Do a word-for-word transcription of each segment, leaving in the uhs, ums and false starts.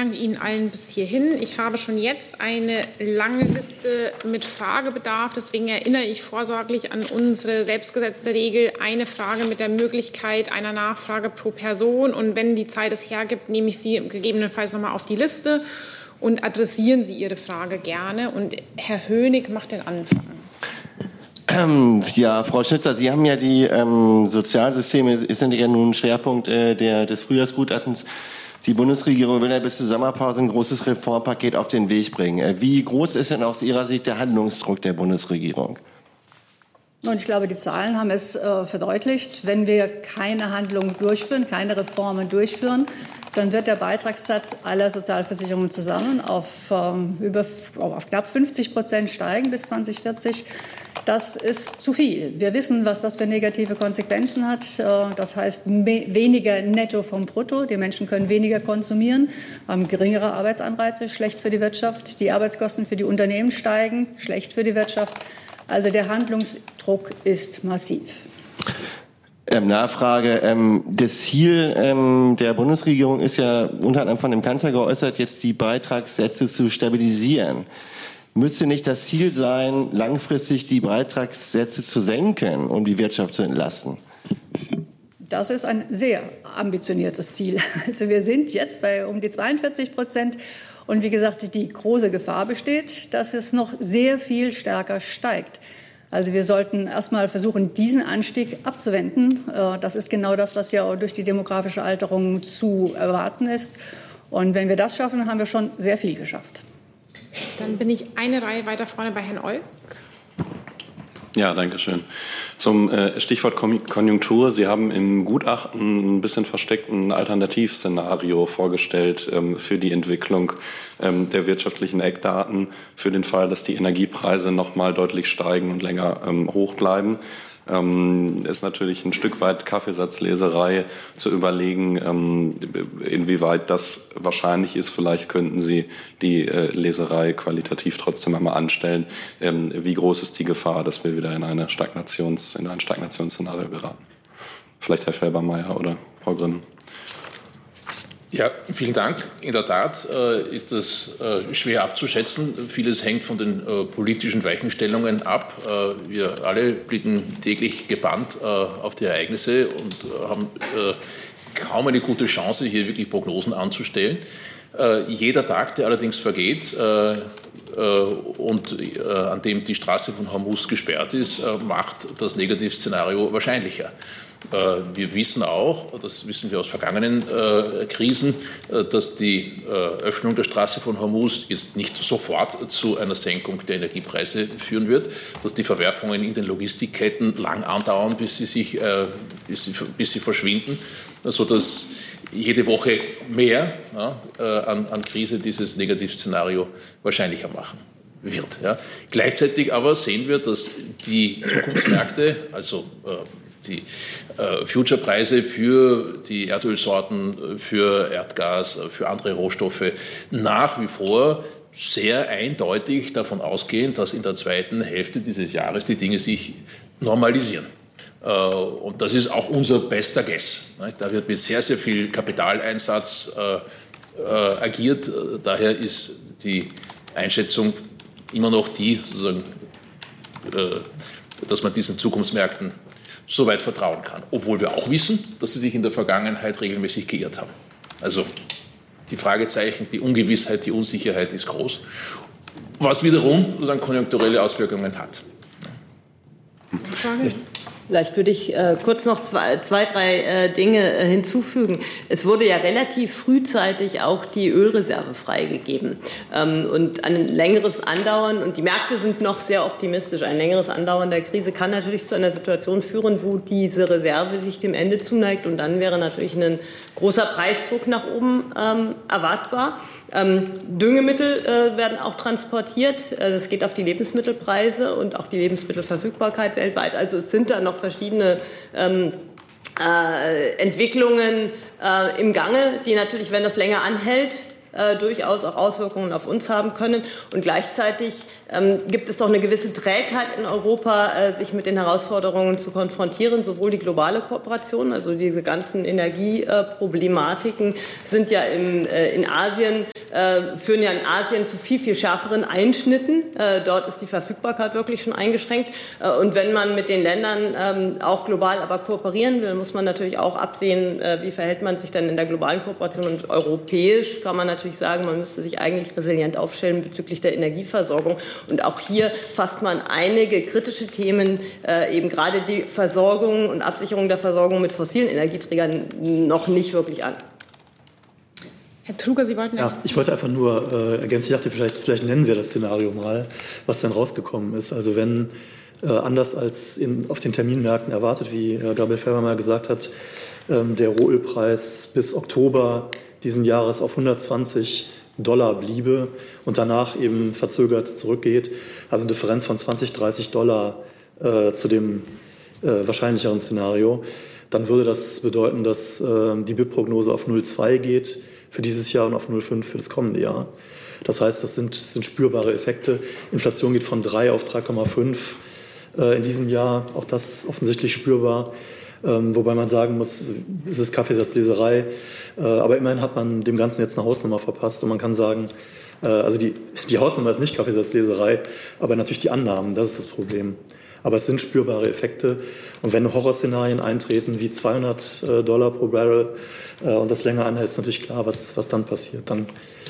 danke Ihnen allen bis hierhin. Ich habe schon jetzt eine lange Liste mit Fragebedarf. Deswegen erinnere ich vorsorglich an unsere selbstgesetzte Regel, eine Frage mit der Möglichkeit einer Nachfrage pro Person. Und wenn die Zeit es hergibt, nehme ich Sie gegebenenfalls noch mal auf die Liste und adressieren Sie Ihre Frage gerne. Und Herr Hönig macht den Anfang. Ähm, ja, Frau Schnitzer, Sie haben ja die ähm, Sozialsysteme, ist ja nun Schwerpunkt äh, der, des Frühjahrsgutachtens. Die Bundesregierung will ja bis zur Sommerpause ein großes Reformpaket auf den Weg bringen. Äh, wie groß ist denn aus Ihrer Sicht der Handlungsdruck der Bundesregierung? Und ich glaube, die Zahlen haben es äh, verdeutlicht. Wenn wir keine Handlungen durchführen, keine Reformen durchführen, dann wird der Beitragssatz aller Sozialversicherungen zusammen auf, ähm, über, auf knapp fünfzig Prozent steigen bis zwanzig vierzig. Das ist zu viel. Wir wissen, was das für negative Konsequenzen hat. Das heißt weniger Netto vom Brutto. Die Menschen können weniger konsumieren, haben geringere Arbeitsanreize, schlecht für die Wirtschaft. Die Arbeitskosten für die Unternehmen steigen, schlecht für die Wirtschaft. Also der Handlungsdruck ist massiv. Ähm, Nachfrage. Ähm, das Ziel ähm, der Bundesregierung ist ja unter anderem von dem Kanzler geäußert, jetzt die Beitragssätze zu stabilisieren. Müsste nicht das Ziel sein, langfristig die Beitragssätze zu senken, um die Wirtschaft zu entlasten? Das ist ein sehr ambitioniertes Ziel. Also wir sind jetzt bei um die zweiundvierzig Prozent. Und wie gesagt, die große Gefahr besteht, dass es noch sehr viel stärker steigt. Also wir sollten erst mal versuchen, diesen Anstieg abzuwenden. Das ist genau das, was ja auch durch die demografische Alterung zu erwarten ist. Und wenn wir das schaffen, haben wir schon sehr viel geschafft. Dann bin ich eine Reihe weiter vorne bei Herrn Olk. Ja, danke schön. Zum äh, Stichwort Konjunktur. Sie haben im Gutachten ein bisschen versteckten Alternativszenario vorgestellt ähm, für die Entwicklung ähm, der wirtschaftlichen Eckdaten, für den Fall, dass die Energiepreise noch mal deutlich steigen und länger ähm, hoch bleiben. Ähm, ist natürlich ein Stück weit Kaffeesatzleserei zu überlegen, ähm, inwieweit das wahrscheinlich ist. Vielleicht könnten Sie die äh, Leserei qualitativ trotzdem einmal anstellen. Ähm, wie groß ist die Gefahr, dass wir wieder in eine Stagnations, in ein Stagnationsszenario geraten? Vielleicht Herr Felbermayr oder Frau Grimm. Ja, vielen Dank. In der Tat äh, ist das äh, schwer abzuschätzen. Vieles hängt von den äh, politischen Weichenstellungen ab. Äh, wir alle blicken täglich gebannt äh, auf die Ereignisse und äh, haben äh, kaum eine gute Chance, hier wirklich Prognosen anzustellen. Äh, jeder Tag, der allerdings vergeht äh, äh, und äh, an dem die Straße von Hormuz gesperrt ist, äh, macht das Negativszenario wahrscheinlicher. Wir wissen auch, das wissen wir aus vergangenen äh, Krisen, äh, dass die äh, Öffnung der Straße von Hormuz jetzt nicht sofort zu einer Senkung der Energiepreise führen wird, dass die Verwerfungen in den Logistikketten lang andauern, bis sie, sich, äh, bis sie, bis sie verschwinden, sodass jede Woche mehr ja, äh, an, an Krise dieses Negativszenario wahrscheinlicher machen wird. Ja. Gleichzeitig aber sehen wir, dass die Zukunftsmärkte, also äh, die äh, Future-Preise für die Erdölsorten, für Erdgas, für andere Rohstoffe nach wie vor sehr eindeutig davon ausgehen, dass in der zweiten Hälfte dieses Jahres die Dinge sich normalisieren. Äh, und das ist auch unser bester Guess. Da wird mit sehr, sehr viel Kapitaleinsatz äh, äh, agiert. Daher ist die Einschätzung immer noch die, sozusagen, äh, dass man diesen Zukunftsmärkten so weit vertrauen kann. Obwohl wir auch wissen, dass sie sich in der Vergangenheit regelmäßig geirrt haben. Also die Fragezeichen, die Ungewissheit, die Unsicherheit ist groß, was wiederum sozusagen konjunkturelle Auswirkungen hat. Frage? Vielleicht würde ich äh, kurz noch zwei, zwei drei äh, Dinge äh, hinzufügen. Es wurde ja relativ frühzeitig auch die Ölreserve freigegeben. Ähm, und ein längeres Andauern, und die Märkte sind noch sehr optimistisch, ein längeres Andauern der Krise kann natürlich zu einer Situation führen, wo diese Reserve sich dem Ende zuneigt. Und dann wäre natürlich ein großer Preisdruck nach oben ähm, erwartbar. Ähm, Düngemittel äh, werden auch transportiert. Äh, das geht auf die Lebensmittelpreise und auch die Lebensmittelverfügbarkeit weltweit. Also es sind da noch verschiedene ähm, äh, Entwicklungen äh, im Gange, die natürlich, wenn das länger anhält, äh, durchaus auch Auswirkungen auf uns haben können. Und gleichzeitig ähm, gibt es doch eine gewisse Trägheit in Europa, äh, sich mit den Herausforderungen zu konfrontieren, sowohl die globale Kooperation, also diese ganzen Energieproblematiken äh, sind ja im, äh, in Asien, äh, führen ja in Asien zu viel, viel schärferen Einschnitten. Äh, dort ist die Verfügbarkeit wirklich schon eingeschränkt. Äh, und wenn man mit den Ländern ähm, auch global aber kooperieren will, muss man natürlich auch absehen, äh, wie verhält man sich dann in der globalen Kooperation. Und europäisch kann man natürlich sagen, man müsste sich eigentlich resilient aufstellen bezüglich der Energieversorgung. Und auch hier fasst man einige kritische Themen, äh, eben gerade die Versorgung und Absicherung der Versorgung mit fossilen Energieträgern, noch nicht wirklich an. Herr Truger, Sie wollten... Ja, ich wollte einfach nur äh, ergänzen, ich dachte, vielleicht, vielleicht nennen wir das Szenario mal, was dann rausgekommen ist. Also wenn, äh, anders als in, auf den Terminmärkten erwartet, wie äh, Gabriel Färber mal gesagt hat, ähm, der Rohölpreis bis Oktober diesen Jahres auf hundertzwanzig Dollar bliebe und danach eben verzögert zurückgeht, also eine Differenz von zwanzig, dreißig Dollar äh, zu dem äh, wahrscheinlicheren Szenario, dann würde das bedeuten, dass äh, die B I P-Prognose auf null Komma zwei geht für dieses Jahr und auf null Komma fünf für das kommende Jahr. Das heißt, das sind, das sind spürbare Effekte. Inflation geht von drei auf drei Komma fünf äh, in diesem Jahr, auch das offensichtlich spürbar. Ähm, wobei man sagen muss, es ist Kaffeesatzleserei, äh, aber immerhin hat man dem Ganzen jetzt eine Hausnummer verpasst und man kann sagen, äh, also die, die Hausnummer ist nicht Kaffeesatzleserei, aber natürlich die Annahmen, das ist das Problem. Aber es sind spürbare Effekte und wenn Horrorszenarien eintreten wie zweihundert Dollar pro Barrel äh, und das länger anhält, ist natürlich klar, was, was dann passiert. Dann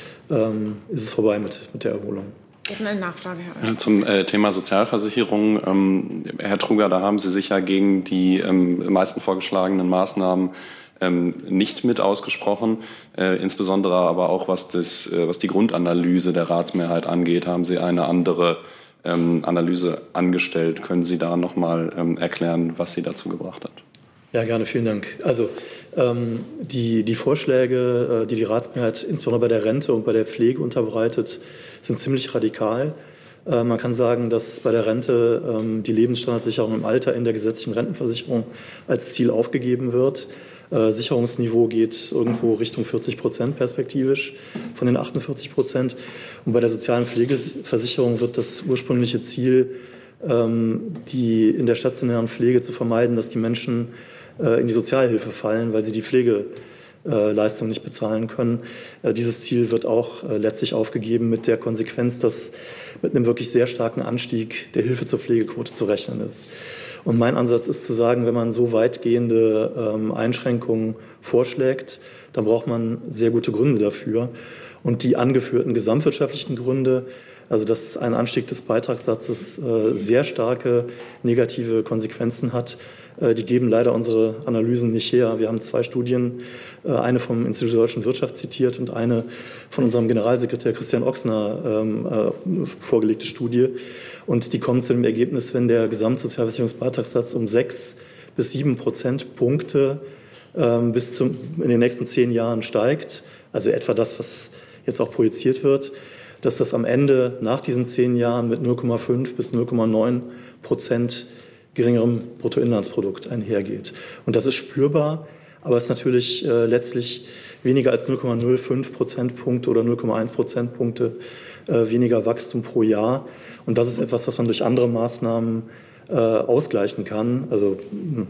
ähm, ist es vorbei mit, mit der Erholung. Eine Nachfrage, Herr Oehl. Zum äh, Thema Sozialversicherung. Ähm, Herr Truger, da haben Sie sich ja gegen die ähm, meisten vorgeschlagenen Maßnahmen ähm, nicht mit ausgesprochen. Äh, insbesondere aber auch, was, das, äh, was die Grundanalyse der Ratsmehrheit angeht, haben Sie eine andere ähm, Analyse angestellt. Können Sie da noch mal ähm, erklären, was Sie dazu gebracht hat? Ja, gerne, vielen Dank. Also ähm, die, die Vorschläge, äh, die die Ratsmehrheit insbesondere bei der Rente und bei der Pflege unterbreitet, sind ziemlich radikal. Äh, man kann sagen, dass bei der Rente ähm, die Lebensstandardsicherung im Alter in der gesetzlichen Rentenversicherung als Ziel aufgegeben wird. Äh, Sicherungsniveau geht irgendwo Richtung vierzig Prozent perspektivisch von den achtundvierzig Prozent. Und bei der sozialen Pflegeversicherung wird das ursprüngliche Ziel, ähm, die in der stationären Pflege zu vermeiden, dass die Menschen äh, in die Sozialhilfe fallen, weil sie die Pflegeleistung nicht bezahlen können. Äh, dieses Ziel wird auch äh, letztlich aufgegeben mit der Konsequenz, dass mit einem wirklich sehr starken Anstieg der Hilfe zur Pflegequote zu rechnen ist. Und mein Ansatz ist zu sagen, wenn man so weitgehende ähm, Einschränkungen vorschlägt, dann braucht man sehr gute Gründe dafür. Und die angeführten gesamtwirtschaftlichen Gründe, also dass ein Anstieg des Beitragssatzes äh, sehr starke negative Konsequenzen hat, äh, die geben leider unsere Analysen nicht her. Wir haben zwei Studien, äh, eine vom Institut der deutschen Wirtschaft zitiert und eine von unserem Generalsekretär Christian Ochsner ähm, äh, vorgelegte Studie. Und die kommen zu dem Ergebnis, wenn der Gesamtsozialversicherungsbeitragssatz um sechs bis sieben Prozentpunkte ähm, bis zum, in den nächsten zehn Jahren steigt, also etwa das, was jetzt auch projiziert wird, dass das am Ende nach diesen zehn Jahren mit null Komma fünf bis null Komma neun Prozent geringerem Bruttoinlandsprodukt einhergeht. Und das ist spürbar, aber es ist natürlich äh, letztlich weniger als null Komma null fünf Prozentpunkte oder null Komma eins Prozentpunkte äh, weniger Wachstum pro Jahr. Und das ist etwas, was man durch andere Maßnahmen äh, ausgleichen kann, also mh,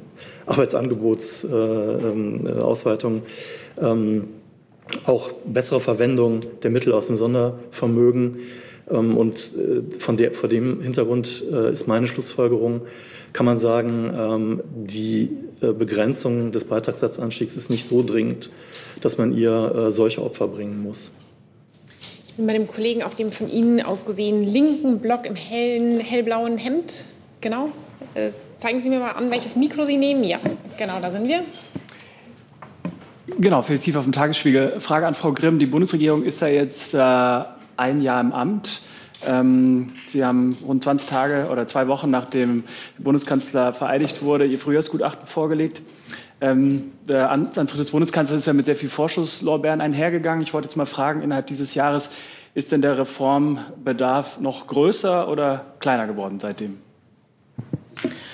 Arbeitsangebotsausweitung, äh, ähm, auch bessere Verwendung der Mittel aus dem Sondervermögen. Und von der, vor dem Hintergrund ist meine Schlussfolgerung, kann man sagen, die Begrenzung des Beitragssatzanstiegs ist nicht so dringend, dass man ihr solche Opfer bringen muss. Ich bin bei dem Kollegen auf dem von Ihnen aus gesehen linken Block im hellen, hellblauen Hemd. Genau. Zeigen Sie mir mal an, welches Mikro Sie nehmen. Ja, genau, da sind wir. Genau, Felix Tief auf dem Tagesspiegel. Frage an Frau Grimm. Die Bundesregierung ist ja jetzt äh, ein Jahr im Amt. Ähm, Sie haben rund zwanzig Tage oder zwei Wochen, nachdem der Bundeskanzler vereidigt wurde, Ihr Frühjahrsgutachten vorgelegt. Ähm, der Antritt des Bundeskanzlers ist ja mit sehr viel Vorschusslorbeeren einhergegangen. Ich wollte jetzt mal fragen, innerhalb dieses Jahres, ist denn der Reformbedarf noch größer oder kleiner geworden seitdem?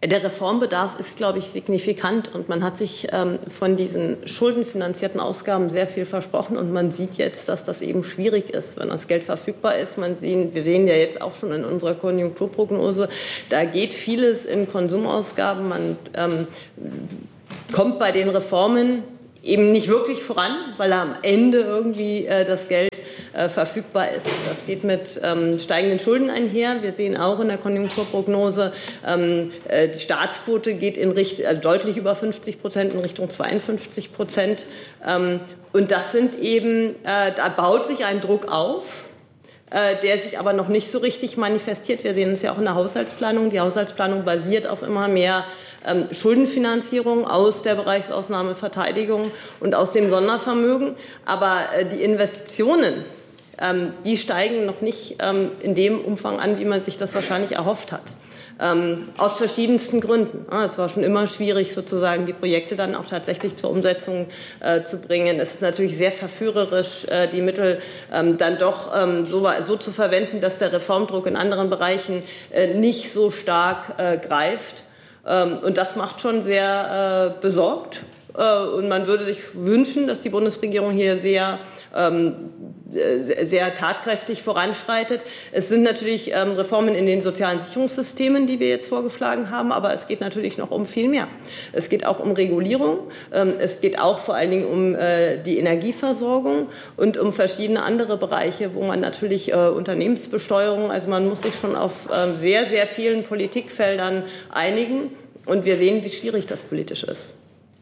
Der Reformbedarf ist, glaube ich, signifikant und man hat sich ähm, von diesen schuldenfinanzierten Ausgaben sehr viel versprochen und man sieht jetzt, dass das eben schwierig ist, wenn das Geld verfügbar ist. Man sehen, wir sehen ja jetzt auch schon in unserer Konjunkturprognose, da geht vieles in Konsumausgaben. Man ähm, kommt bei den Reformen eben nicht wirklich voran, weil am Ende irgendwie äh, das Geld äh, verfügbar ist. Das geht mit ähm, steigenden Schulden einher. Wir sehen auch in der Konjunkturprognose, ähm, äh, die Staatsquote geht in Richt- also deutlich über fünfzig Prozent in Richtung zweiundfünfzig Prozent. Ähm, und das sind eben, äh, da baut sich ein Druck auf, der sich aber noch nicht so richtig manifestiert. Wir sehen es ja auch in der Haushaltsplanung. Die Haushaltsplanung basiert auf immer mehr ähm, Schuldenfinanzierung aus der Bereichsausnahme Verteidigung und aus dem Sondervermögen. Aber äh, die Investitionen, ähm, die steigen noch nicht ähm, in dem Umfang an, wie man sich das wahrscheinlich erhofft hat. Ähm, aus verschiedensten Gründen. Ja, es war schon immer schwierig, sozusagen die Projekte dann auch tatsächlich zur Umsetzung äh, zu bringen. Es ist natürlich sehr verführerisch, äh, die Mittel ähm, dann doch ähm, so, so zu verwenden, dass der Reformdruck in anderen Bereichen äh, nicht so stark äh, greift. Ähm, und das macht schon sehr äh, besorgt. Äh, und man würde sich wünschen, dass die Bundesregierung hier sehr ähm, sehr tatkräftig voranschreitet. Es sind natürlich ähm, Reformen in den sozialen Sicherungssystemen, die wir jetzt vorgeschlagen haben, aber es geht natürlich noch um viel mehr. Es geht auch um Regulierung, ähm, es geht auch vor allen Dingen um äh, die Energieversorgung und um verschiedene andere Bereiche, wo man natürlich äh, Unternehmensbesteuerung, also man muss sich schon auf äh, sehr, sehr vielen Politikfeldern einigen und wir sehen, wie schwierig das politisch ist.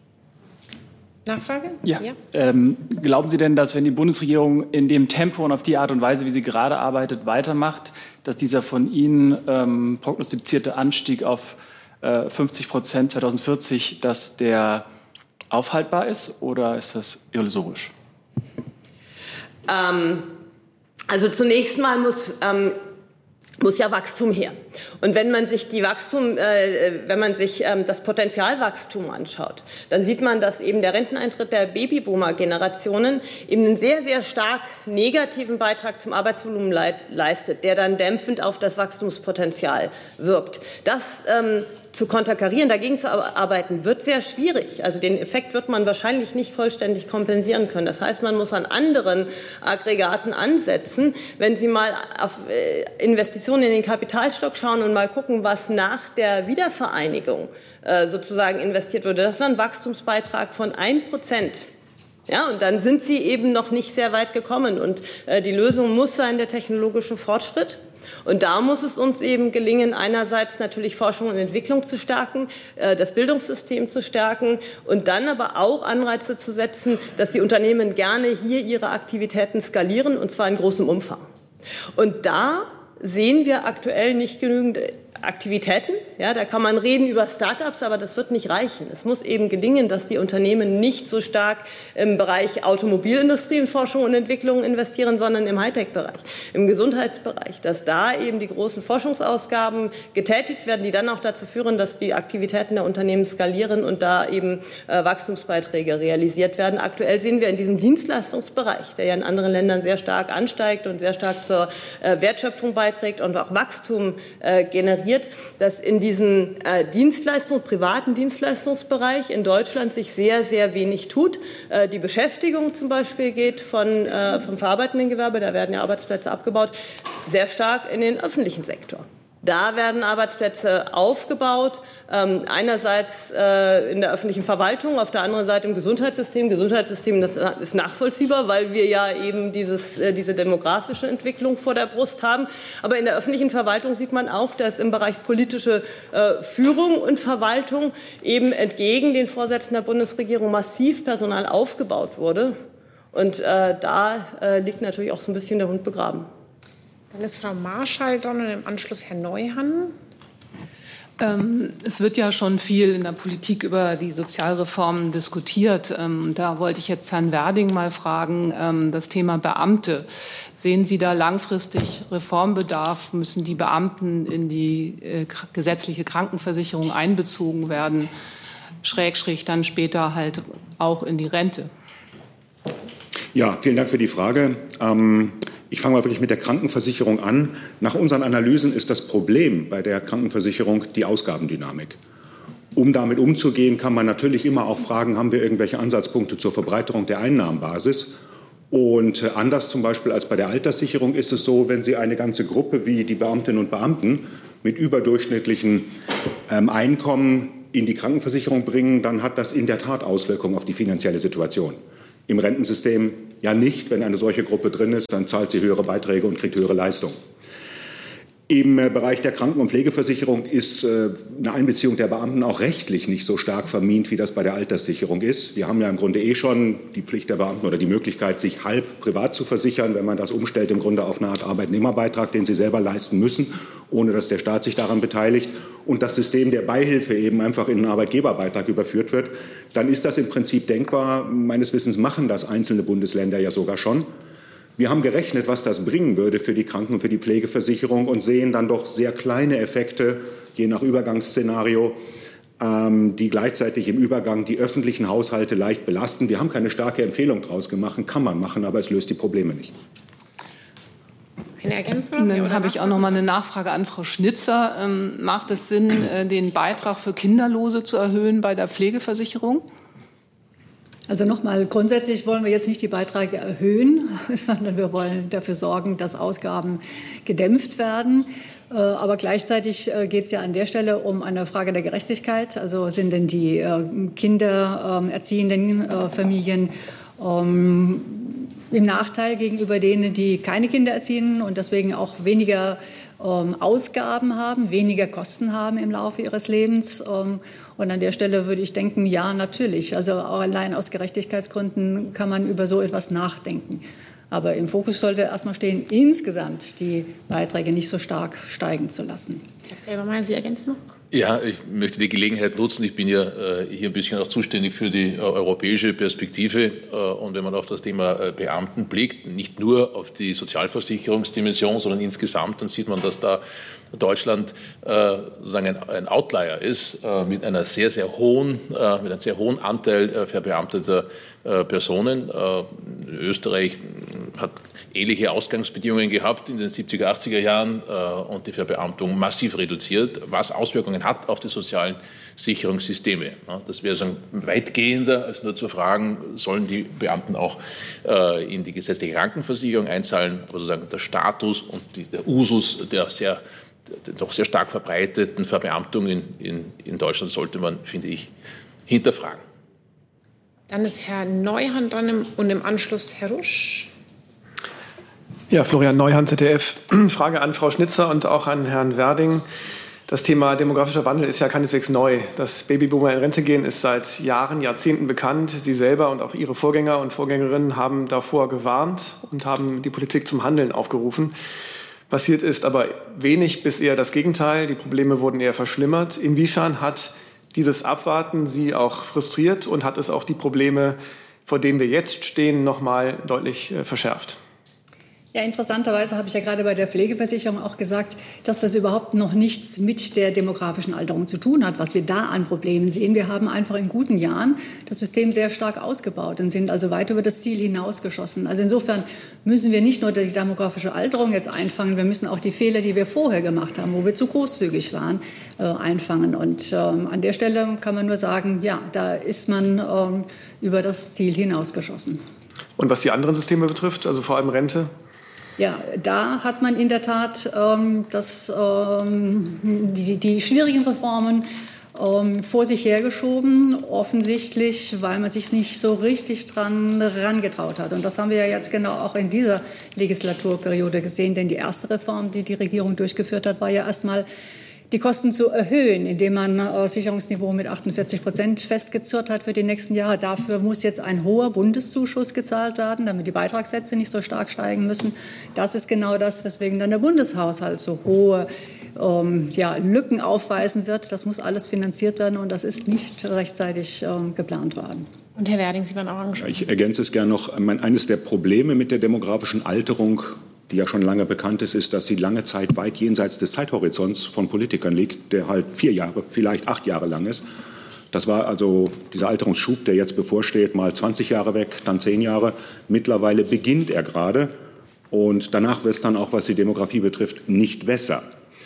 Nachfrage? Ja. ja. Ähm, glauben Sie denn, dass wenn die Bundesregierung in dem Tempo und auf die Art und Weise, wie sie gerade arbeitet, weitermacht, dass dieser von Ihnen ähm, prognostizierte Anstieg auf äh, fünfzig Prozent zweitausendvierzig, dass der aufhaltbar ist oder ist das illusorisch? Ähm, also zunächst mal muss ähm, muss ja Wachstum her. Und wenn man sich die Wachstum, äh, wenn man sich ähm, das Potenzialwachstum anschaut, dann sieht man, dass eben der Renteneintritt der Babyboomer-Generationen eben einen sehr, sehr stark negativen Beitrag zum Arbeitsvolumen leit- leistet, der dann dämpfend auf das Wachstumspotenzial wirkt. Das ähm, zu konterkarieren, dagegen zu arbeiten, wird sehr schwierig. Also den Effekt wird man wahrscheinlich nicht vollständig kompensieren können. Das heißt, man muss an anderen Aggregaten ansetzen. Wenn Sie mal auf Investitionen in den Kapitalstock schauen und mal gucken, was nach der Wiedervereinigung äh, sozusagen investiert wurde, das war ein Wachstumsbeitrag von ein Prozent. Ja, und dann sind Sie eben noch nicht sehr weit gekommen. Und äh, die Lösung muss sein, der technologische Fortschritt. Und da muss es uns eben gelingen, einerseits natürlich Forschung und Entwicklung zu stärken, äh, das Bildungssystem zu stärken und dann aber auch Anreize zu setzen, dass die Unternehmen gerne hier ihre Aktivitäten skalieren, und zwar in großem Umfang. Und da sehen wir aktuell nicht genügend Aktivitäten. Ja, da kann man reden über Start-ups, aber das wird nicht reichen. Es muss eben gelingen, dass die Unternehmen nicht so stark im Bereich Automobilindustrie in Forschung und Entwicklung investieren, sondern im Hightech-Bereich, im Gesundheitsbereich, dass da eben die großen Forschungsausgaben getätigt werden, die dann auch dazu führen, dass die Aktivitäten der Unternehmen skalieren und da eben äh, Wachstumsbeiträge realisiert werden. Aktuell sehen wir in diesem Dienstleistungsbereich, der ja in anderen Ländern sehr stark ansteigt und sehr stark zur äh, Wertschöpfung beiträgt und auch Wachstum äh, generiert, dass in diesem äh, Dienstleistungs-, privaten Dienstleistungsbereich in Deutschland sich sehr, sehr wenig tut. Äh, die Beschäftigung zum Beispiel geht von, äh, vom verarbeitenden Gewerbe, da werden ja Arbeitsplätze abgebaut, sehr stark in den öffentlichen Sektor. Da werden Arbeitsplätze aufgebaut, ähm, einerseits äh, in der öffentlichen Verwaltung, auf der anderen Seite im Gesundheitssystem. Gesundheitssystem, das ist nachvollziehbar, weil wir ja eben dieses, äh, diese demografische Entwicklung vor der Brust haben. Aber in der öffentlichen Verwaltung sieht man auch, dass im Bereich politische äh, Führung und Verwaltung eben entgegen den Vorsätzen der Bundesregierung massiv Personal aufgebaut wurde. Und äh, da äh, liegt natürlich auch so ein bisschen der Hund begraben. Dann ist Frau Marschall dran und im Anschluss Herr Neuhann. Ähm, es wird ja schon viel in der Politik über die Sozialreformen diskutiert. Ähm, da wollte ich jetzt Herrn Werding mal fragen, ähm, das Thema Beamte. Sehen Sie da langfristig Reformbedarf? Müssen die Beamten in die äh, gesetzliche Krankenversicherung einbezogen werden? Schrägstrich dann später halt auch in die Rente? Ja, vielen Dank für die Frage. Ähm Ich fange mal wirklich mit der Krankenversicherung an. Nach unseren Analysen ist das Problem bei der Krankenversicherung die Ausgabendynamik. Um damit umzugehen, kann man natürlich immer auch fragen, haben wir irgendwelche Ansatzpunkte zur Verbreiterung der Einnahmenbasis? Und anders zum Beispiel als bei der Alterssicherung ist es so, wenn Sie eine ganze Gruppe wie die Beamtinnen und Beamten mit überdurchschnittlichen ähm, Einkommen in die Krankenversicherung bringen, dann hat das in der Tat Auswirkungen auf die finanzielle Situation. Im Rentensystem ja nicht. Wenn eine solche Gruppe drin ist, dann zahlt sie höhere Beiträge und kriegt höhere Leistungen. Im Bereich der Kranken- und Pflegeversicherung ist eine Einbeziehung der Beamten auch rechtlich nicht so stark vermint, wie das bei der Alterssicherung ist. Wir haben ja im Grunde eh schon die Pflicht der Beamten oder die Möglichkeit, sich halb privat zu versichern, wenn man das umstellt, im Grunde auf eine Art Arbeitnehmerbeitrag, den sie selber leisten müssen, ohne dass der Staat sich daran beteiligt. Und das System der Beihilfe eben einfach in einen Arbeitgeberbeitrag überführt wird, dann ist das im Prinzip denkbar. Meines Wissens machen das einzelne Bundesländer ja sogar schon. Wir haben gerechnet, was das bringen würde für die Kranken- und für die Pflegeversicherung und sehen dann doch sehr kleine Effekte, je nach Übergangsszenario, ähm, die gleichzeitig im Übergang die öffentlichen Haushalte leicht belasten. Wir haben keine starke Empfehlung daraus gemacht, kann man machen, aber es löst die Probleme nicht. Eine Ergänzung? Dann habe ich auch noch mal eine Nachfrage an Frau Schnitzer. Ähm, macht es Sinn, äh, den Beitrag für Kinderlose zu erhöhen bei der Pflegeversicherung? Also nochmal, grundsätzlich wollen wir jetzt nicht die Beiträge erhöhen, sondern wir wollen dafür sorgen, dass Ausgaben gedämpft werden. Aber gleichzeitig geht es ja an der Stelle um eine Frage der Gerechtigkeit. Also sind denn die kindererziehenden Familien im Nachteil gegenüber denen, die keine Kinder erziehen und deswegen auch weniger ähm, Ausgaben haben, weniger Kosten haben im Laufe ihres Lebens. Ähm, und an der Stelle würde ich denken, ja, natürlich. Also allein aus Gerechtigkeitsgründen kann man über so etwas nachdenken. Aber im Fokus sollte erstmal stehen, insgesamt die Beiträge nicht so stark steigen zu lassen. Herr Felbermayr, Sie ergänzen noch? Ja, ich möchte die Gelegenheit nutzen. Ich bin ja äh, hier ein bisschen auch zuständig für die äh, europäische Perspektive. Äh, und wenn man auf das Thema äh, Beamten blickt, nicht nur auf die Sozialversicherungsdimension, sondern insgesamt, dann sieht man, dass da Deutschland äh, sozusagen ein, ein Outlier ist äh, mit einer sehr, sehr hohen, äh, mit einem sehr hohen Anteil äh, verbeamteter äh, Personen. Äh, Österreich hat ähnliche Ausgangsbedingungen gehabt in den siebziger, achtziger Jahren äh, und die Verbeamtung massiv reduziert, was Auswirkungen hat auf die sozialen Sicherungssysteme. Ja, das wäre so weitgehender als nur zu fragen, sollen die Beamten auch äh, in die gesetzliche Krankenversicherung einzahlen, aber sozusagen der Status und die, der Usus der sehr der doch sehr stark verbreiteten Verbeamtung in, in, in Deutschland sollte man, finde ich, hinterfragen. Dann ist Herr Neuhan dran und im Anschluss Herr Rusch. Ja, Florian Neuhan, Z D F. Frage an Frau Schnitzer und auch an Herrn Werding. Das Thema demografischer Wandel ist ja keineswegs neu. Das Babyboomer in Rente gehen ist seit Jahren, Jahrzehnten bekannt. Sie selber und auch Ihre Vorgänger und Vorgängerinnen haben davor gewarnt und haben die Politik zum Handeln aufgerufen. Passiert ist aber wenig bis eher das Gegenteil. Die Probleme wurden eher verschlimmert. Inwiefern hat dieses Abwarten Sie auch frustriert und hat es auch die Probleme, vor denen wir jetzt stehen, noch mal deutlich äh, verschärft? Ja, interessanterweise habe ich ja gerade bei der Pflegeversicherung auch gesagt, dass das überhaupt noch nichts mit der demografischen Alterung zu tun hat, was wir da an Problemen sehen. Wir haben einfach in guten Jahren das System sehr stark ausgebaut und sind also weit über das Ziel hinausgeschossen. Also insofern müssen wir nicht nur die demografische Alterung jetzt einfangen, wir müssen auch die Fehler, die wir vorher gemacht haben, wo wir zu großzügig waren, äh, einfangen. Und ähm, an der Stelle kann man nur sagen, ja, da ist man ähm, über das Ziel hinausgeschossen. Und was die anderen Systeme betrifft, also vor allem Rente? Ja, da hat man in der Tat ähm, das, ähm, die, die schwierigen Reformen ähm, vor sich hergeschoben, offensichtlich, weil man sich nicht so richtig dran herangetraut hat. Und das haben wir ja jetzt genau auch in dieser Legislaturperiode gesehen, denn die erste Reform, die die Regierung durchgeführt hat, war ja erstmal die Kosten zu erhöhen, indem man äh, Sicherungsniveau mit achtundvierzig Prozent festgezurrt hat für die nächsten Jahre. Dafür muss jetzt ein hoher Bundeszuschuss gezahlt werden, damit die Beitragssätze nicht so stark steigen müssen. Das ist genau das, weswegen dann der Bundeshaushalt so hohe ähm, ja, Lücken aufweisen wird. Das muss alles finanziert werden und das ist nicht rechtzeitig ähm, geplant worden. Und Herr Werding, Sie waren auch angesprochen. Ich ergänze es gerne noch. Eines der Probleme mit der demografischen Alterung, die ja schon lange bekannt ist, ist, dass sie lange Zeit weit jenseits des Zeithorizonts von Politikern liegt, der halt vier Jahre, vielleicht acht Jahre lang ist. Das war also dieser Alterungsschub, der jetzt bevorsteht, mal zwanzig Jahre weg, dann zehn Jahre. Mittlerweile beginnt er gerade. Und danach wird es dann auch, was die Demografie betrifft, nicht besser.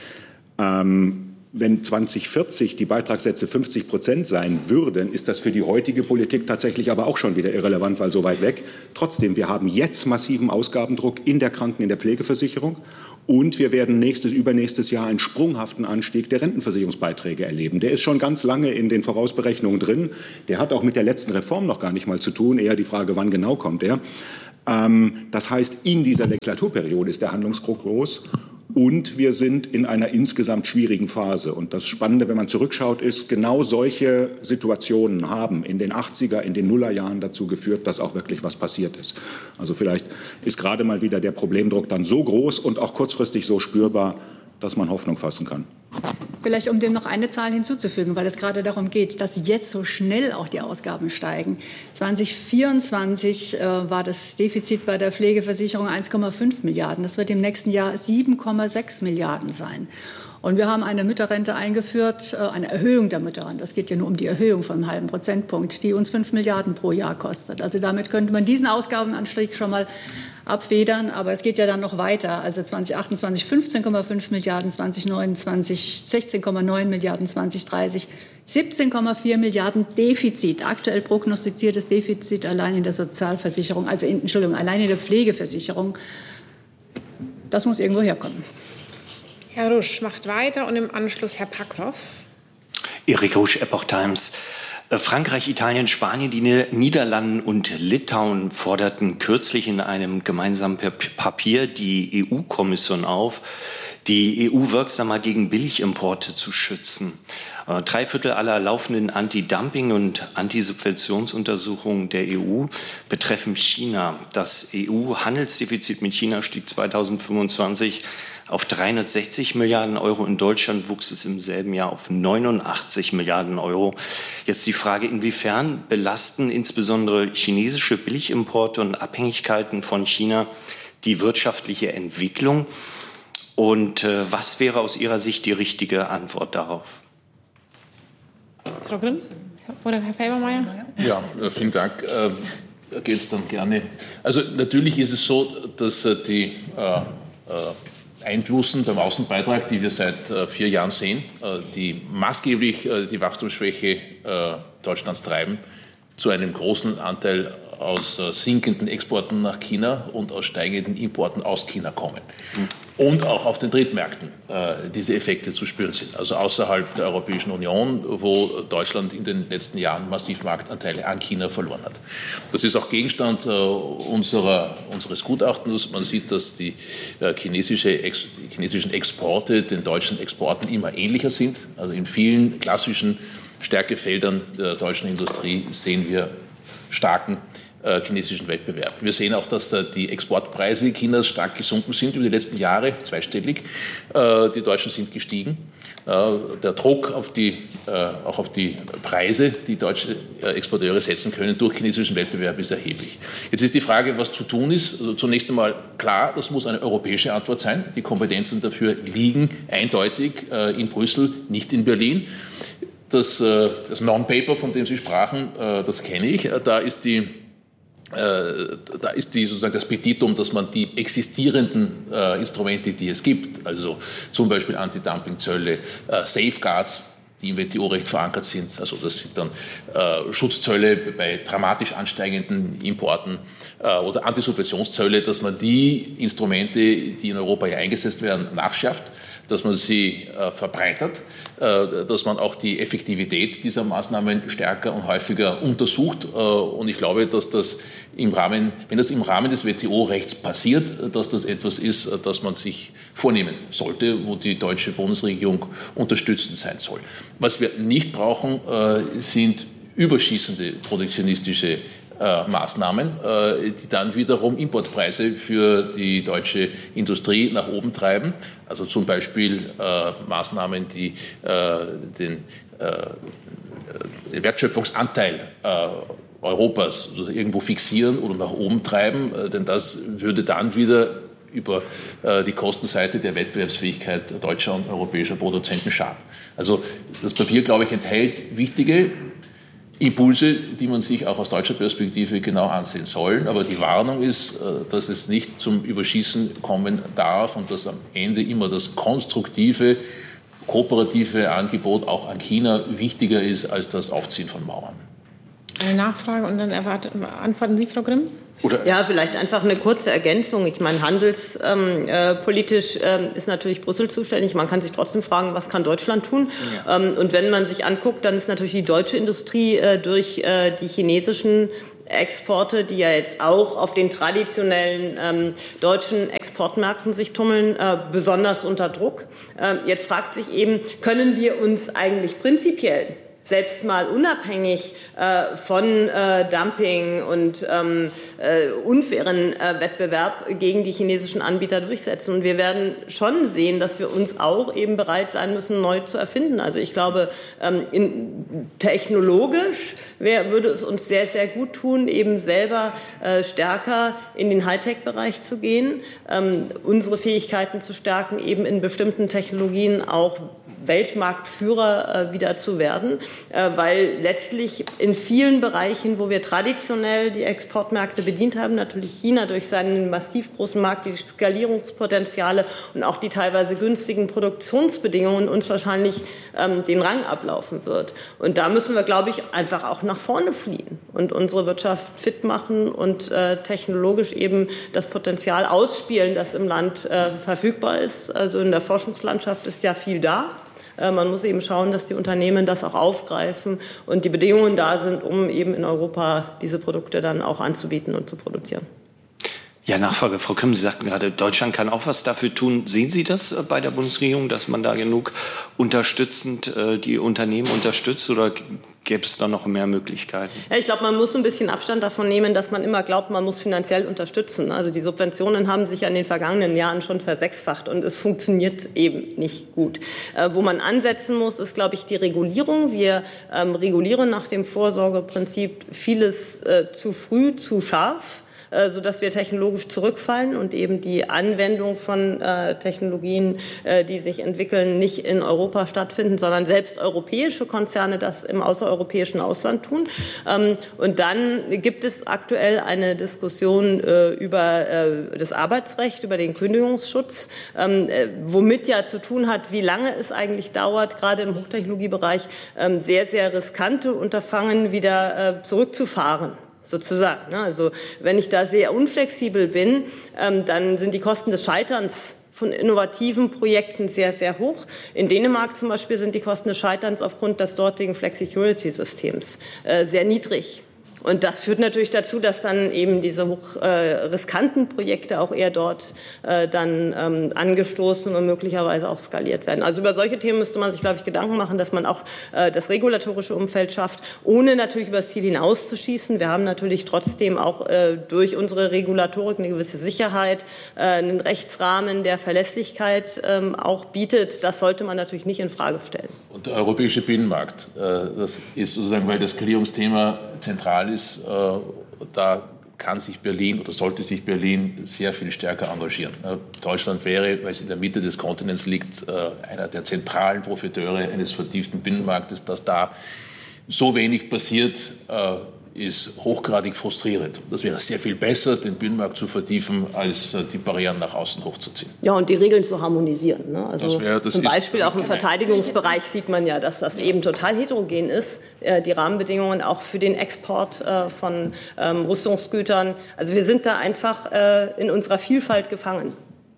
Ähm, Wenn zwanzig vierzig die Beitragssätze fünfzig Prozent sein würden, ist das für die heutige Politik tatsächlich aber auch schon wieder irrelevant, weil so weit weg. Trotzdem, wir haben jetzt massiven Ausgabendruck in der Kranken-, in der Pflegeversicherung. Und wir werden nächstes, übernächstes Jahr einen sprunghaften Anstieg der Rentenversicherungsbeiträge erleben. Der ist schon ganz lange in den Vorausberechnungen drin. Der hat auch mit der letzten Reform noch gar nicht mal zu tun. Eher die Frage, wann genau kommt er. Ähm, das heißt, in dieser Legislaturperiode ist der Handlungsdruck groß. Und wir sind in einer insgesamt schwierigen Phase. Und das Spannende, wenn man zurückschaut, ist, genau solche Situationen haben in den achtziger, in den Nullerjahren dazu geführt, dass auch wirklich was passiert ist. Also vielleicht ist gerade mal wieder der Problemdruck dann so groß und auch kurzfristig so spürbar, dass man Hoffnung fassen kann. Vielleicht, um dem noch eine Zahl hinzuzufügen, weil es gerade darum geht, dass jetzt so schnell auch die Ausgaben steigen. zwanzig vierundzwanzig äh, war das Defizit bei der Pflegeversicherung eins Komma fünf Milliarden. Das wird im nächsten Jahr sieben Komma sechs Milliarden sein. Und wir haben eine Mütterrente eingeführt, äh, eine Erhöhung der Mütterrente. Es geht ja nur um die Erhöhung von einem halben Prozentpunkt, die uns fünf Milliarden pro Jahr kostet. Also damit könnte man diesen Ausgabenanstieg schon mal abfedern, aber es geht ja dann noch weiter. Also zwanzig achtundzwanzig fünfzehn Komma fünf Milliarden, zwanzig neunundzwanzig sechzehn Komma neun Milliarden, zwanzig dreißig siebzehn Komma vier Milliarden Defizit, aktuell prognostiziertes Defizit allein in der Sozialversicherung, also in, Entschuldigung, allein in der Pflegeversicherung. Das muss irgendwo herkommen. Herr Rusch macht weiter und im Anschluss Herr Packhoff. Erik Rusch, Epoch Times. Frankreich, Italien, Spanien, die Niederlande und Litauen forderten kürzlich in einem gemeinsamen Papier die E U-Kommission auf, die E U wirksamer gegen Billigimporte zu schützen. Drei Viertel aller laufenden Anti-Dumping- und Antisubventionsuntersuchungen der E U betreffen China. Das E U-Handelsdefizit mit China stieg zweitausendfünfundzwanzig auf dreihundertsechzig Milliarden Euro. In Deutschland wuchs es im selben Jahr auf neunundachtzig Milliarden Euro. Jetzt die Frage, inwiefern belasten insbesondere chinesische Billigimporte und Abhängigkeiten von China die wirtschaftliche Entwicklung? Und äh, was wäre aus Ihrer Sicht die richtige Antwort darauf? Frau Grimm oder Herr Felbermayr? Ja, vielen Dank. Da geht es dann gerne. Also natürlich ist es so, dass die äh, Einbußen beim Außenbeitrag, die wir seit äh, vier Jahren sehen, äh, die maßgeblich äh, die Wachstumsschwäche äh, Deutschlands treiben, zu einem großen Anteil aus äh, sinkenden Exporten nach China und aus steigenden Importen aus China kommen. Mhm. Und auch auf den Drittmärkten äh, diese Effekte zu spüren sind. Also außerhalb der Europäischen Union, wo Deutschland in den letzten Jahren massiv Marktanteile an China verloren hat. Das ist auch Gegenstand äh, unserer, unseres Gutachtens. Man sieht, dass die, äh, chinesische Ex, die chinesischen Exporte den deutschen Exporten immer ähnlicher sind. Also in vielen klassischen Stärkefeldern der deutschen Industrie sehen wir starken äh, chinesischen Wettbewerb. Wir sehen auch, dass äh, die Exportpreise Chinas stark gesunken sind über die letzten Jahre, zweistellig. Äh, die Deutschen sind gestiegen. Äh, der Druck auf die, äh, auch auf die Preise, die deutsche äh, Exporteure setzen können durch chinesischen Wettbewerb, ist erheblich. Jetzt ist die Frage, was zu tun ist. Also zunächst einmal klar, das muss eine europäische Antwort sein. Die Kompetenzen dafür liegen eindeutig äh, in Brüssel, nicht in Berlin. Das, das Non-Paper, von dem Sie sprachen, das kenne ich. Da ist, die, da ist die, sozusagen das Petitum, dass man die existierenden Instrumente, die es gibt, also zum Beispiel Anti-Dumping-Zölle, Safeguards, die im W T O-Recht verankert sind, also das sind dann äh, Schutzzölle bei dramatisch ansteigenden Importen äh, oder Antisubventionszölle, dass man die Instrumente, die in Europa ja eingesetzt werden, nachschärft, dass man sie äh, verbreitert, äh, dass man auch die Effektivität dieser Maßnahmen stärker und häufiger untersucht. Äh, und ich glaube, dass das im Rahmen, wenn das im Rahmen des W T O-Rechts passiert, dass das etwas ist, das man sich vornehmen sollte, wo die deutsche Bundesregierung unterstützend sein soll. Was wir nicht brauchen, äh, sind überschießende protektionistische Äh, Maßnahmen, äh, die dann wiederum Importpreise für die deutsche Industrie nach oben treiben. Also zum Beispiel äh, Maßnahmen, die äh, den, äh, den Wertschöpfungsanteil äh, Europas also irgendwo fixieren oder nach oben treiben, äh, denn das würde dann wieder über äh, die Kostenseite der Wettbewerbsfähigkeit deutscher und europäischer Produzenten schaden. Also das Papier, glaube ich, enthält wichtige Impulse, die man sich auch aus deutscher Perspektive genau ansehen soll. Aber die Warnung ist, dass es nicht zum Überschießen kommen darf und dass am Ende immer das konstruktive, kooperative Angebot auch an China wichtiger ist als das Aufziehen von Mauern. Eine Nachfrage und dann erwartet, antworten Sie, Frau Grimm? Oder ja, vielleicht einfach eine kurze Ergänzung. Ich meine, handelspolitisch ähm, äh, ähm, ist natürlich Brüssel zuständig. Man kann sich trotzdem fragen, was kann Deutschland tun? Ja. Ähm, und wenn man sich anguckt, dann ist natürlich die deutsche Industrie äh, durch äh, die chinesischen Exporte, die ja jetzt auch auf den traditionellen ähm, deutschen Exportmärkten sich tummeln, äh, besonders unter Druck. Ähm, jetzt fragt sich eben, können wir uns eigentlich prinzipiell selbst mal unabhängig äh, von äh, Dumping und ähm, äh, unfairen äh, Wettbewerb gegen die chinesischen Anbieter durchsetzen. Und wir werden schon sehen, dass wir uns auch eben bereit sein müssen, neu zu erfinden. Also ich glaube, ähm, in, technologisch wär, würde es uns sehr, sehr gut tun, eben selber äh, stärker in den Hightech-Bereich zu gehen, ähm, unsere Fähigkeiten zu stärken, eben in bestimmten Technologien auch Weltmarktführer äh, wieder zu werden, äh, weil letztlich in vielen Bereichen, wo wir traditionell die Exportmärkte bedient haben, natürlich China durch seinen massiv großen Markt, die Skalierungspotenziale und auch die teilweise günstigen Produktionsbedingungen uns wahrscheinlich ähm, den Rang ablaufen wird. Und da müssen wir, glaube ich, einfach auch nach vorne fliehen und unsere Wirtschaft fit machen und äh, technologisch eben das Potenzial ausspielen, das im Land äh, verfügbar ist. Also in der Forschungslandschaft ist ja viel da. Man muss eben schauen, dass die Unternehmen das auch aufgreifen und die Bedingungen da sind, um eben in Europa diese Produkte dann auch anzubieten und zu produzieren. Ja, Nachfrage. Frau Grimm, Sie sagten gerade, Deutschland kann auch was dafür tun. Sehen Sie das bei der Bundesregierung, dass man da genug unterstützend äh, die Unternehmen unterstützt, oder gäbe es da noch mehr Möglichkeiten? Ja, ich glaube, man muss ein bisschen Abstand davon nehmen, dass man immer glaubt, man muss finanziell unterstützen. Also die Subventionen haben sich ja in den vergangenen Jahren schon versechsfacht und es funktioniert eben nicht gut. Äh, wo man ansetzen muss, ist, glaube ich, die Regulierung. Wir ähm, regulieren nach dem Vorsorgeprinzip vieles äh, zu früh, zu scharf, sodass wir technologisch zurückfallen und eben die Anwendung von äh, Technologien, äh, die sich entwickeln, nicht in Europa stattfinden, sondern selbst europäische Konzerne das im außereuropäischen Ausland tun. Ähm, und dann gibt es aktuell eine Diskussion äh, über äh, das Arbeitsrecht, über den Kündigungsschutz, ähm, äh, womit ja zu tun hat, wie lange es eigentlich dauert, gerade im Hochtechnologiebereich ähm, sehr, sehr riskante Unterfangen wieder äh, zurückzufahren. Sozusagen. Also wenn ich da sehr unflexibel bin, ähm, dann sind die Kosten des Scheiterns von innovativen Projekten sehr, sehr hoch. In Dänemark zum Beispiel sind die Kosten des Scheiterns aufgrund des dortigen Flexicurity-Systems äh, sehr niedrig. Und das führt natürlich dazu, dass dann eben diese hoch äh, riskanten Projekte auch eher dort äh, dann ähm, angestoßen und möglicherweise auch skaliert werden. Also über solche Themen müsste man sich, glaube ich, Gedanken machen, dass man auch äh, das regulatorische Umfeld schafft, ohne natürlich über das Ziel hinauszuschießen. Wir haben natürlich trotzdem auch äh, durch unsere Regulatorik eine gewisse Sicherheit, äh, einen Rechtsrahmen, der Verlässlichkeit äh, auch bietet. Das sollte man natürlich nicht in Frage stellen. Und der europäische Binnenmarkt, äh, das ist sozusagen, weil das Skalierungsthema zentral ist, Ist, äh, da kann sich Berlin oder sollte sich Berlin sehr viel stärker engagieren. Äh, Deutschland wäre, weil es in der Mitte des Kontinents liegt, äh, einer der zentralen Profiteure eines vertieften Binnenmarktes. Dass da so wenig passiert, äh, ist hochgradig frustrierend. Das wäre sehr viel besser, den Binnenmarkt zu vertiefen, als äh, die Barrieren nach außen hochzuziehen. Ja, und die Regeln zu harmonisieren. Ne? Also das wär, das zum Beispiel auch im Verteidigungsbereich sieht man ja, dass das eben total heterogen ist, äh, die Rahmenbedingungen auch für den Export äh, von ähm, Rüstungsgütern. Also wir sind da einfach äh, in unserer Vielfalt gefangen.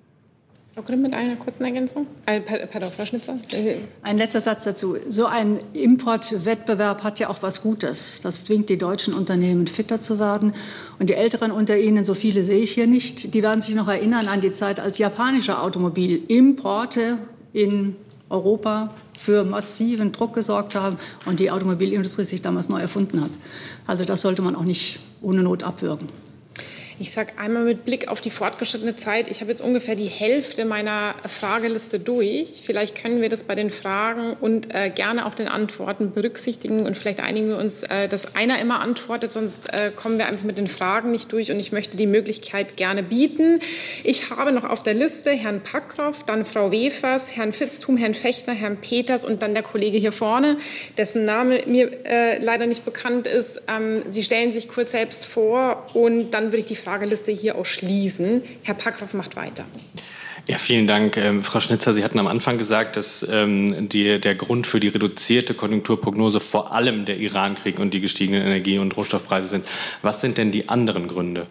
Frau Grimm mit einer kurzen Ergänzung? Äh, pardon, Frau Schnitzer. Ein letzter Satz dazu. So ein Importwettbewerb hat ja auch was Gutes. Das zwingt die deutschen Unternehmen, fitter zu werden. Und die Älteren unter Ihnen, so viele sehe ich hier nicht, die werden sich noch erinnern an die Zeit, als japanische Automobilimporte in Europa für massiven Druck gesorgt haben und die Automobilindustrie sich damals neu erfunden hat. Also das sollte man auch nicht ohne Not abwürgen. Ich sage einmal mit Blick auf die fortgeschrittene Zeit, ich habe jetzt ungefähr die Hälfte meiner Frageliste durch. Vielleicht können wir das bei den Fragen und äh, gerne auch den Antworten berücksichtigen und vielleicht einigen wir uns, äh, dass einer immer antwortet, sonst äh, kommen wir einfach mit den Fragen nicht durch und ich möchte die Möglichkeit gerne bieten. Ich habe noch auf der Liste Herrn Packroff, dann Frau Wefers, Herrn Vitzthum, Herrn Fechtner, Herrn Peters und dann der Kollege hier vorne, dessen Name mir äh, leider nicht bekannt ist. Ähm, Sie stellen sich kurz selbst vor und dann würde ich die Frageliste hier auch schließen. Herr Packroff macht weiter. Ja, vielen Dank. Ähm, Frau Schnitzer, Sie hatten am Anfang gesagt, dass ähm, die, der Grund für die reduzierte Konjunkturprognose vor allem der Irankrieg und die gestiegenen Energie- und Rohstoffpreise sind. Was sind denn die anderen Gründe?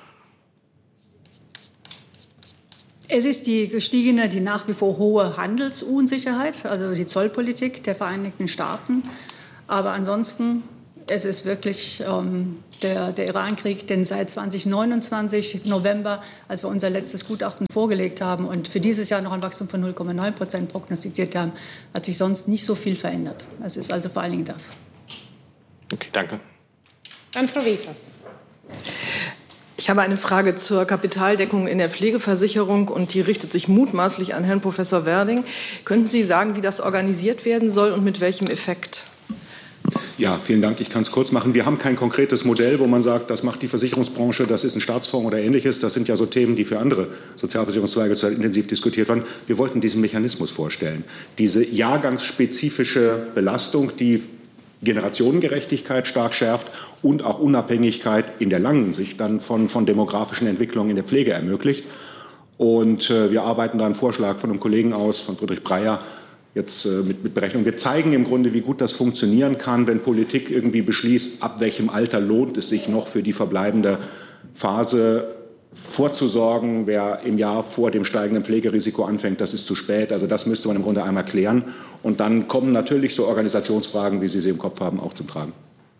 Es ist die gestiegene, die nach wie vor hohe Handelsunsicherheit, also die Zollpolitik der Vereinigten Staaten. Aber ansonsten, es ist wirklich ähm, der, der Irankrieg, denn seit zweitausendneunundzwanzig, November, als wir unser letztes Gutachten vorgelegt haben und für dieses Jahr noch ein Wachstum von null Komma neun Prozent prognostiziert haben, hat sich sonst nicht so viel verändert. Es ist also vor allen Dingen das. Okay, danke. Dann Frau Wefers. Ich habe eine Frage zur Kapitaldeckung in der Pflegeversicherung und die richtet sich mutmaßlich an Herrn Professor Werding. Könnten Sie sagen, wie das organisiert werden soll und mit welchem Effekt? Ja, vielen Dank. Ich kann es kurz machen. Wir haben kein konkretes Modell, wo man sagt, das macht die Versicherungsbranche, das ist ein Staatsfonds oder Ähnliches. Das sind ja so Themen, die für andere Sozialversicherungszweige zurzeit intensiv diskutiert werden. Wir wollten diesen Mechanismus vorstellen. Diese jahrgangsspezifische Belastung, die Generationengerechtigkeit stark schärft und auch Unabhängigkeit in der langen Sicht dann von, von demografischen Entwicklungen in der Pflege ermöglicht. Und äh, wir arbeiten da einen Vorschlag von einem Kollegen aus, von Friedrich Breyer, jetzt äh, mit, mit Berechnung. Wir zeigen im Grunde, wie gut das funktionieren kann, wenn Politik irgendwie beschließt, ab welchem Alter lohnt es sich noch für die verbleibende Phase vorzusorgen. Wer im Jahr vor dem steigenden Pflegerisiko anfängt, das ist zu spät. Also das müsste man im Grunde einmal klären. Und dann kommen natürlich so Organisationsfragen, wie Sie sie im Kopf haben, auch zum Tragen.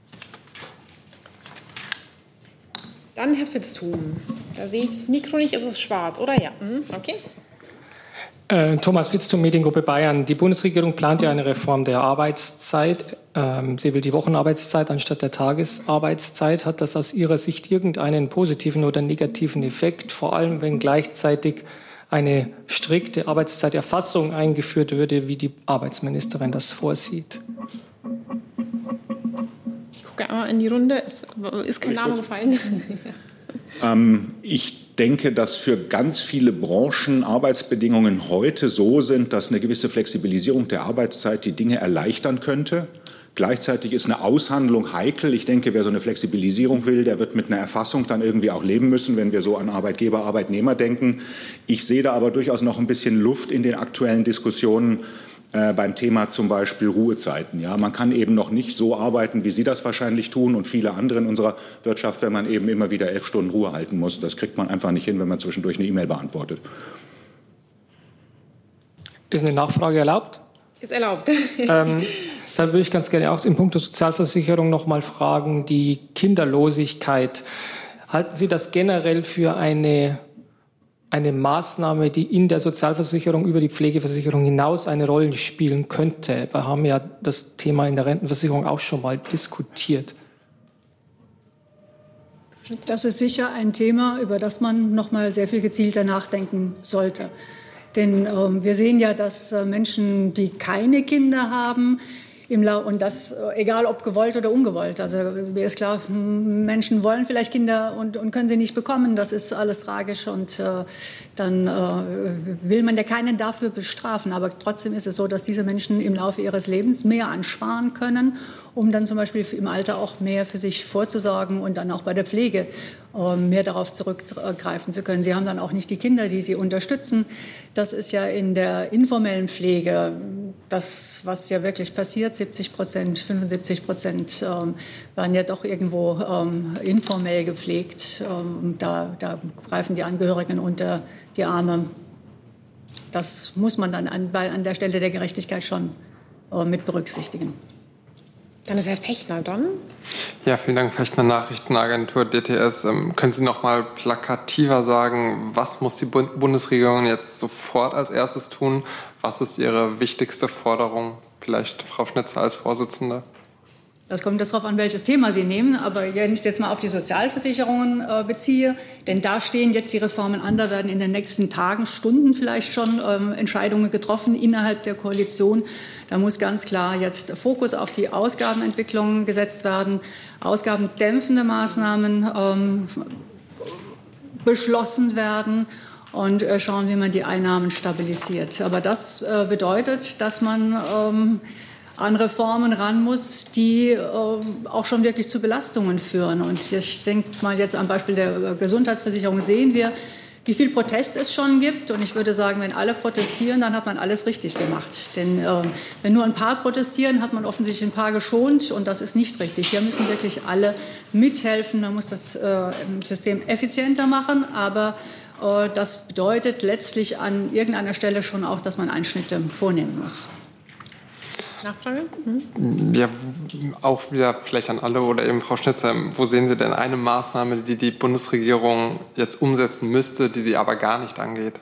Dann Herr Vitzthum. Da sehe ich das Mikro nicht, ist es schwarz, oder? Ja, okay. Äh, Thomas Vitzthum, Mediengruppe Bayern. Die Bundesregierung plant ja eine Reform der Arbeitszeit. Ähm, sie will die Wochenarbeitszeit anstatt der Tagesarbeitszeit. Hat das aus Ihrer Sicht irgendeinen positiven oder negativen Effekt, vor allem wenn gleichzeitig eine strikte Arbeitszeiterfassung eingeführt würde, wie die Arbeitsministerin das vorsieht? Ich gucke einmal in die Runde. Ist, ist kein Name gefallen? ähm, ich denke, dass für ganz viele Branchen Arbeitsbedingungen heute so sind, dass eine gewisse Flexibilisierung der Arbeitszeit die Dinge erleichtern könnte. Gleichzeitig ist eine Aushandlung heikel. Ich denke, wer so eine Flexibilisierung will, der wird mit einer Erfassung dann irgendwie auch leben müssen, wenn wir so an Arbeitgeber, Arbeitnehmer denken. Ich sehe da aber durchaus noch ein bisschen Luft in den aktuellen Diskussionen äh, beim Thema zum Beispiel Ruhezeiten. Ja, man kann eben noch nicht so arbeiten, wie Sie das wahrscheinlich tun und viele andere in unserer Wirtschaft, wenn man eben immer wieder elf Stunden Ruhe halten muss. Das kriegt man einfach nicht hin, wenn man zwischendurch eine E-Mail beantwortet. Ist eine Nachfrage erlaubt? Ist erlaubt. ähm, dann würde ich ganz gerne auch im Punkt der Sozialversicherung noch mal fragen, die Kinderlosigkeit. Halten Sie das generell für eine, eine Maßnahme, die in der Sozialversicherung über die Pflegeversicherung hinaus eine Rolle spielen könnte? Wir haben ja das Thema in der Rentenversicherung auch schon mal diskutiert. Das ist sicher ein Thema, über das man noch mal sehr viel gezielter nachdenken sollte. Denn äh, wir sehen ja, dass äh, Menschen, die keine Kinder haben, im La- und das äh, egal ob gewollt oder ungewollt. Also mir ist klar, Menschen wollen vielleicht Kinder und, und können sie nicht bekommen. Das ist alles tragisch und äh, dann äh, will man ja keinen dafür bestrafen. Aber trotzdem ist es so, dass diese Menschen im Laufe ihres Lebens mehr ansparen können, um dann zum Beispiel im Alter auch mehr für sich vorzusorgen und dann auch bei der Pflege äh, mehr darauf zurückgreifen zu können. Sie haben dann auch nicht die Kinder, die sie unterstützen. Das ist ja in der informellen Pflege das, was ja wirklich passiert. siebzig Prozent, fünfundsiebzig Prozent ähm, werden ja doch irgendwo ähm, informell gepflegt. Ähm, da, da greifen die Angehörigen unter die Arme. Das muss man dann an, bei, an der Stelle der Gerechtigkeit schon äh, mit berücksichtigen. Dann ist Herr Fechtner dran. Ja, vielen Dank, Fechtner Nachrichtenagentur D T S. Ähm, können Sie noch mal plakativer sagen, was muss die Bund- Bundesregierung jetzt sofort als erstes tun? Was ist Ihre wichtigste Forderung? Vielleicht Frau Schnitzer als Vorsitzende. Das kommt darauf an, welches Thema Sie nehmen. Aber wenn ich es jetzt mal auf die Sozialversicherungen äh, beziehe, denn da stehen jetzt die Reformen an, da werden in den nächsten Tagen, Stunden vielleicht schon ähm, Entscheidungen getroffen innerhalb der Koalition. Da muss ganz klar jetzt Fokus auf die Ausgabenentwicklung gesetzt werden, ausgabendämpfende Maßnahmen ähm, beschlossen werden und äh, schauen, wie man die Einnahmen stabilisiert. Aber das äh, bedeutet, dass man ähm, an Reformen ran muss, die äh, auch schon wirklich zu Belastungen führen. Und ich denke mal jetzt am Beispiel der Gesundheitsversicherung sehen wir, wie viel Protest es schon gibt. Und ich würde sagen, wenn alle protestieren, dann hat man alles richtig gemacht. Denn äh, wenn nur ein paar protestieren, hat man offensichtlich ein paar geschont. Und das ist nicht richtig. Hier müssen wirklich alle mithelfen. Man muss das äh, System effizienter machen. Aber äh, das bedeutet letztlich an irgendeiner Stelle schon auch, dass man Einschnitte vornehmen muss. Nachfrage? Mhm. Ja, auch wieder vielleicht an alle oder eben Frau Schnitzer. Wo sehen Sie denn eine Maßnahme, die die Bundesregierung jetzt umsetzen müsste, die sie aber gar nicht angeht?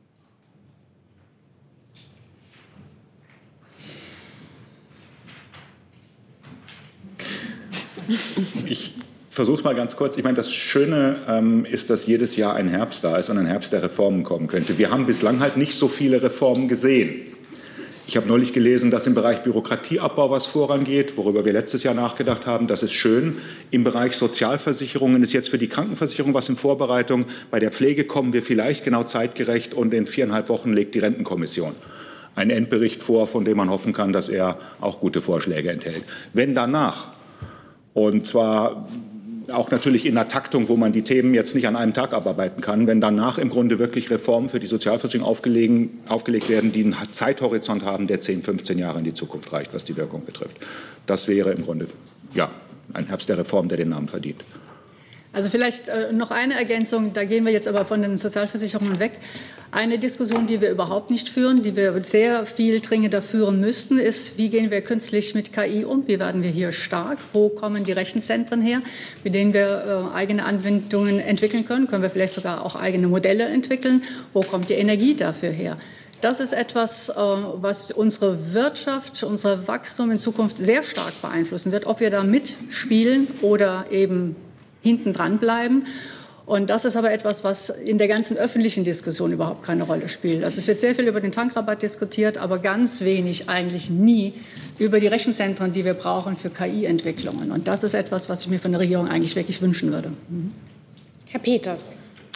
Ich versuche es mal ganz kurz. Ich meine, das Schöne ähm, ist, dass jedes Jahr ein Herbst da ist und ein Herbst der Reformen kommen könnte. Wir haben bislang halt nicht so viele Reformen gesehen. Ich habe neulich gelesen, dass im Bereich Bürokratieabbau was vorangeht, worüber wir letztes Jahr nachgedacht haben. Das ist schön. Im Bereich Sozialversicherungen ist jetzt für die Krankenversicherung was in Vorbereitung. Bei der Pflege kommen wir vielleicht genau zeitgerecht und in viereinhalb Wochen legt die Rentenkommission einen Endbericht vor, von dem man hoffen kann, dass er auch gute Vorschläge enthält. Wenn danach, und zwar auch natürlich in einer Taktung, wo man die Themen jetzt nicht an einem Tag abarbeiten kann, wenn danach im Grunde wirklich Reformen für die Sozialversicherung aufgelegt werden, die einen Zeithorizont haben, der zehn, fünfzehn Jahre in die Zukunft reicht, was die Wirkung betrifft. Das wäre im Grunde ja, ein Herbst der Reform, der den Namen verdient. Also vielleicht äh, noch eine Ergänzung, da gehen wir jetzt aber von den Sozialversicherungen weg. Eine Diskussion, die wir überhaupt nicht führen, die wir sehr viel dringender führen müssten, ist, wie gehen wir künstlich mit K I um? Wie werden wir hier stark? Wo kommen die Rechenzentren her, mit denen wir äh, eigene Anwendungen entwickeln können? Können wir vielleicht sogar auch eigene Modelle entwickeln? Wo kommt die Energie dafür her? Das ist etwas, äh, was unsere Wirtschaft, unser Wachstum in Zukunft sehr stark beeinflussen wird, ob wir da mitspielen oder eben hinten dran bleiben. Und das ist aber etwas, was in der ganzen öffentlichen Diskussion überhaupt keine Rolle spielt. Also es wird sehr viel über den Tankrabatt diskutiert, aber ganz wenig, eigentlich nie, über die Rechenzentren, die wir brauchen für K I-Entwicklungen. Und das ist etwas, was ich mir von der Regierung eigentlich wirklich wünschen würde. Mhm. Herr Peters.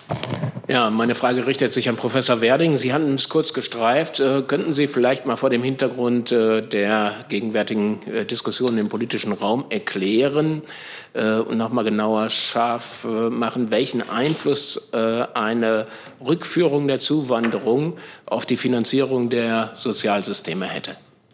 Ja, meine Frage richtet sich an Professor Werding. Sie hatten es kurz gestreift. Äh, könnten Sie vielleicht mal vor dem Hintergrund äh, der gegenwärtigen äh, Diskussionen im politischen Raum erklären äh, und noch mal genauer scharf äh, machen, welchen Einfluss äh, eine Rückführung der Zuwanderung auf die Finanzierung der Sozialsysteme hätte?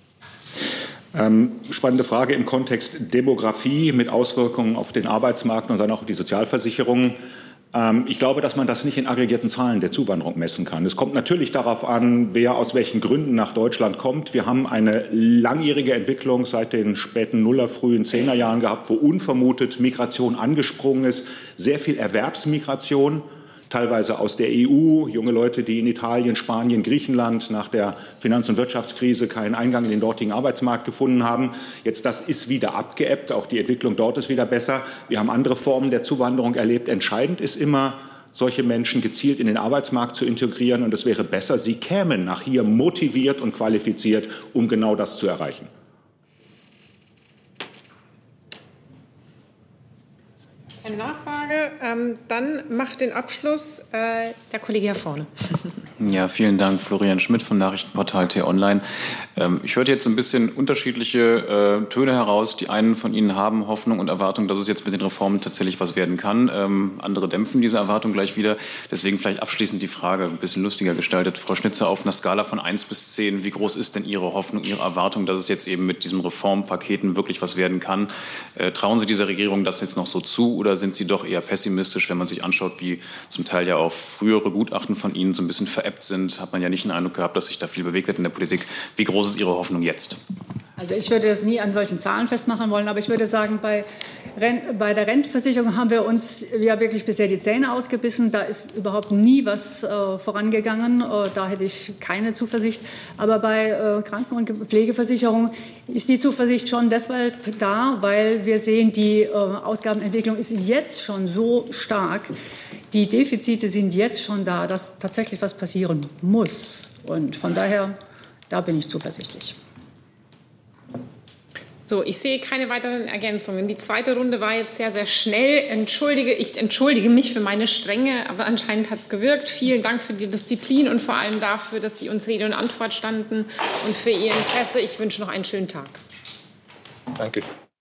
Ähm, spannende Frage im Kontext Demografie mit Auswirkungen auf den Arbeitsmarkt und dann auch auf die Sozialversicherungen. Ich glaube, dass man das nicht in aggregierten Zahlen der Zuwanderung messen kann. Es kommt natürlich darauf an, wer aus welchen Gründen nach Deutschland kommt. Wir haben eine langjährige Entwicklung seit den späten Nuller, frühen Zehnerjahren gehabt, wo unvermutet Migration angesprungen ist. Sehr viel Erwerbsmigration, teilweise aus der E U, junge Leute, die in Italien, Spanien, Griechenland nach der Finanz- und Wirtschaftskrise keinen Eingang in den dortigen Arbeitsmarkt gefunden haben. Jetzt das ist wieder abgeebbt, auch die Entwicklung dort ist wieder besser. Wir haben andere Formen der Zuwanderung erlebt. Entscheidend ist immer, solche Menschen gezielt in den Arbeitsmarkt zu integrieren. Und es wäre besser, sie kämen nach hier motiviert und qualifiziert, um genau das zu erreichen. Eine Nachfrage. Ähm, dann macht den Abschluss äh, der Kollege hier vorne. Ja, vielen Dank, Florian Schmidt vom Nachrichtenportal T-Online. Ähm, ich hörte jetzt ein bisschen unterschiedliche äh, Töne heraus. Die einen von Ihnen haben Hoffnung und Erwartung, dass es jetzt mit den Reformen tatsächlich was werden kann. Ähm, andere dämpfen diese Erwartung gleich wieder. Deswegen vielleicht abschließend die Frage, ein bisschen lustiger gestaltet. Frau Schnitzer, auf einer Skala von eins bis zehn, wie groß ist denn Ihre Hoffnung, Ihre Erwartung, dass es jetzt eben mit diesen Reformpaketen wirklich was werden kann? Äh, trauen Sie dieser Regierung das jetzt noch so zu oder sind Sie doch eher pessimistisch, wenn man sich anschaut, wie zum Teil ja auch frühere Gutachten von Ihnen so ein bisschen veräppt sind? Hat man ja nicht den Eindruck gehabt, dass sich da viel bewegt hat in der Politik. Wie groß ist Ihre Hoffnung jetzt? Also ich würde das nie an solchen Zahlen festmachen wollen, aber ich würde sagen, bei, Rent, bei der Rentenversicherung haben wir uns ja wirklich bisher die Zähne ausgebissen. Da ist überhaupt nie was äh, vorangegangen. Äh, da hätte ich keine Zuversicht. Aber bei äh, Kranken- und Pflegeversicherung ist die Zuversicht schon deshalb da, weil wir sehen, die äh, Ausgabenentwicklung ist jetzt schon so stark. Die Defizite sind jetzt schon da, dass tatsächlich was passieren muss. Und von daher, da bin ich zuversichtlich. So, ich sehe keine weiteren Ergänzungen. Die zweite Runde war jetzt sehr, sehr schnell. Entschuldige, ich entschuldige mich für meine Strenge, aber anscheinend hat es gewirkt. Vielen Dank für die Disziplin und vor allem dafür, dass Sie uns Rede und Antwort standen und für Ihr Interesse. Ich wünsche noch einen schönen Tag. Danke.